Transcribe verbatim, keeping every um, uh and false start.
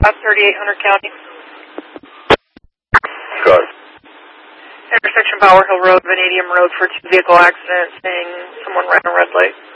thirty-eight hundred County. Go ahead. Intersection Bower Hill Road, Vanadium Road for two vehicle accident, saying someone ran a red light.